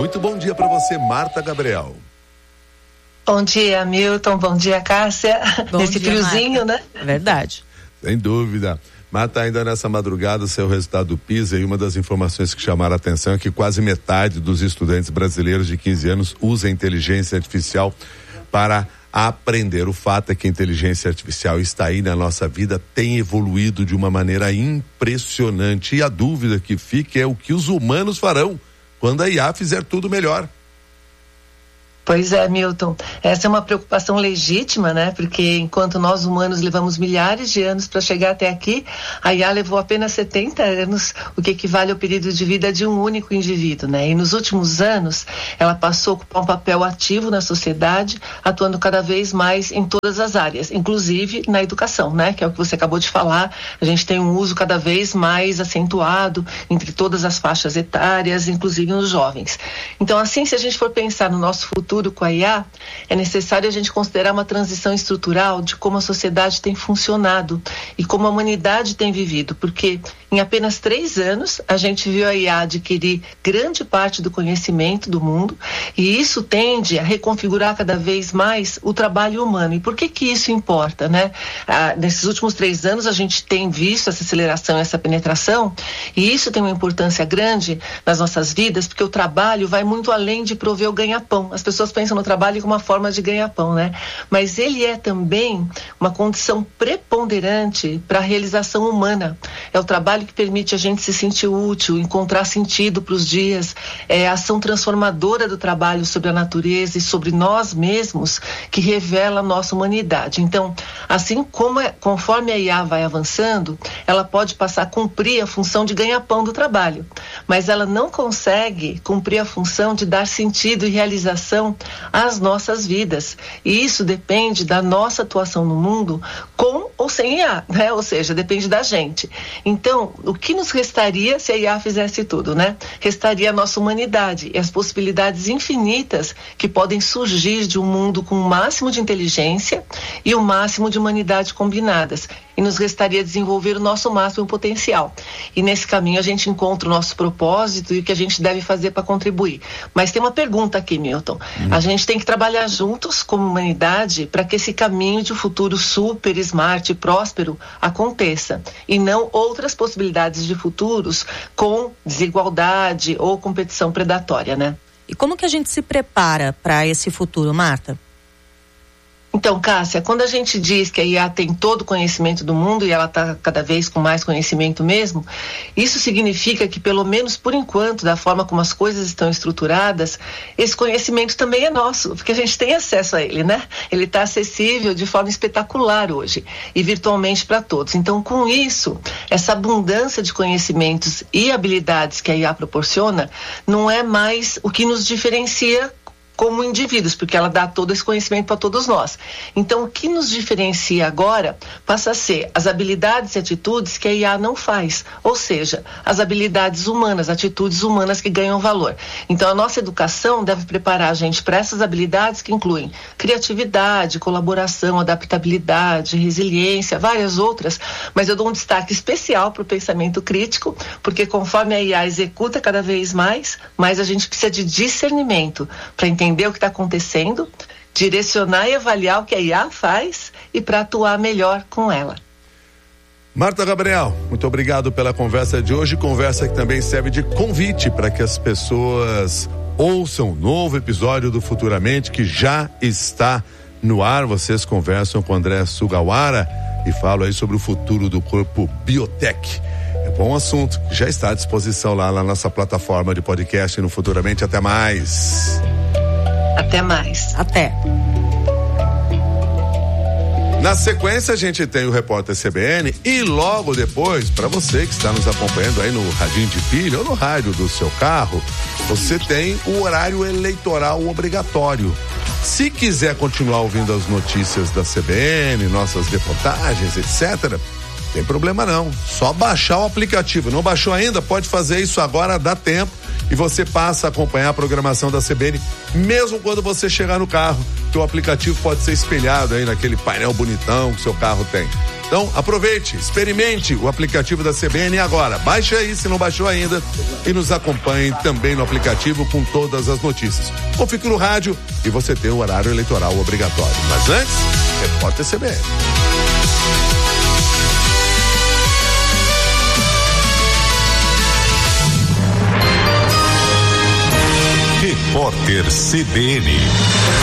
Muito bom dia para você, Marta Gabriel. Bom dia, Milton. Bom dia, Cássia. Nesse friozinho, Marta. né? Verdade. Sem dúvida. Marta, ainda nessa madrugada saiu o resultado do PISA e uma das informações que chamaram a atenção é que quase metade dos estudantes brasileiros de 15 anos usa a inteligência artificial para aprender. O fato é que a inteligência artificial está aí na nossa vida, tem evoluído de uma maneira impressionante. E a dúvida que fica é o que os humanos farão quando a IA fizer tudo melhor. Pois é, Milton, essa é uma preocupação legítima, né? Porque enquanto nós humanos levamos milhares de anos para chegar até aqui, a IA levou apenas 70 anos, o que equivale ao período de vida de um único indivíduo, né? E nos últimos anos, ela passou a ocupar um papel ativo na sociedade, atuando cada vez mais em todas as áreas, inclusive na educação, né? Que é o que você acabou de falar, a gente tem um uso cada vez mais acentuado entre todas as faixas etárias, inclusive nos jovens. Então, assim, se a gente for pensar no nosso futuro com a IA, é necessário a gente considerar uma transição estrutural de como a sociedade tem funcionado e como a humanidade tem vivido, porque em apenas 3 anos a gente viu a IA adquirir grande parte do conhecimento do mundo e isso tende a reconfigurar cada vez mais o trabalho humano. E por que isso importa, né? Nesses últimos 3 anos a gente tem visto essa aceleração, essa penetração, e isso tem uma importância grande nas nossas vidas, porque o trabalho vai muito além de prover o ganha-pão. As pessoas pensam no trabalho como uma forma de ganhar-pão, né? Mas ele é também uma condição preponderante para a realização humana. É o trabalho que permite a gente se sentir útil, encontrar sentido para os dias, é a ação transformadora do trabalho sobre a natureza e sobre nós mesmos que revela a nossa humanidade. Então, assim como conforme a IA vai avançando, ela pode passar a cumprir a função de ganha-pão do trabalho, mas ela não consegue cumprir a função de dar sentido e realização às nossas vidas. E isso depende da nossa atuação no mundo com ou sem IA, né? Ou seja, depende da gente. Então, o que nos restaria se a IA fizesse tudo, né? Restaria a nossa humanidade e as possibilidades infinitas que podem surgir de um mundo com o máximo de inteligência e o máximo de humanidade combinadas. E nos restaria desenvolver o nosso máximo potencial. E nesse caminho a gente encontra o nosso propósito e o que a gente deve fazer para contribuir. Mas tem uma pergunta aqui, Milton. A gente tem que trabalhar juntos como humanidade para que esse caminho de um futuro super, smart e próspero aconteça. E não outras possibilidades de futuros com desigualdade ou competição predatória, né? E como que a gente se prepara para esse futuro, Marta? Então, Cássia, quando a gente diz que a IA tem todo o conhecimento do mundo e ela está cada vez com mais conhecimento mesmo, isso significa que, pelo menos por enquanto, da forma como as coisas estão estruturadas, esse conhecimento também é nosso, porque a gente tem acesso a ele, né? Ele está acessível de forma espetacular hoje e virtualmente para todos. Então, com isso, essa abundância de conhecimentos e habilidades que a IA proporciona não é mais o que nos diferencia como indivíduos, porque ela dá todo esse conhecimento para todos nós. Então, o que nos diferencia agora passa a ser as habilidades e atitudes que a IA não faz, ou seja, as habilidades humanas, atitudes humanas que ganham valor. Então, a nossa educação deve preparar a gente para essas habilidades que incluem criatividade, colaboração, adaptabilidade, resiliência, várias outras, mas eu dou um destaque especial para o pensamento crítico, porque conforme a IA executa cada vez mais a gente precisa de discernimento para entender o que está acontecendo, direcionar e avaliar o que a IA faz e para atuar melhor com ela. Marta Gabriel, muito obrigado pela conversa de hoje, conversa que também serve de convite para que as pessoas ouçam um novo episódio do Futuramente que já está no ar. Vocês conversam com André Sugawara e falam aí sobre o futuro do corpo biotech. É bom assunto, que já está à disposição lá na nossa plataforma de podcast no Futuramente. Até mais. Até mais. Até. Na sequência a gente tem o Repórter CBN e logo depois, para você que está nos acompanhando aí no radinho de pilha ou no rádio do seu carro, você tem o horário eleitoral obrigatório. Se quiser continuar ouvindo as notícias da CBN, nossas reportagens, etc., tem problema não, só baixar o aplicativo. Não baixou ainda? Pode fazer isso agora, dá tempo. E você passa a acompanhar a programação da CBN, mesmo quando você chegar no carro, que o aplicativo pode ser espelhado aí naquele painel bonitão que seu carro tem. Então, aproveite, experimente o aplicativo da CBN agora. Baixe aí, se não baixou ainda, e nos acompanhe também no aplicativo com todas as notícias. Ou fique no rádio e você tem o horário eleitoral obrigatório. Mas antes, Repórter CBN. Repórter CBN.